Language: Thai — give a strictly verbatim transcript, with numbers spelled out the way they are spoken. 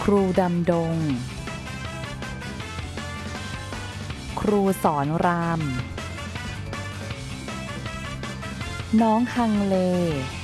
ครูดำดงครูสอนรามน้องฮังเล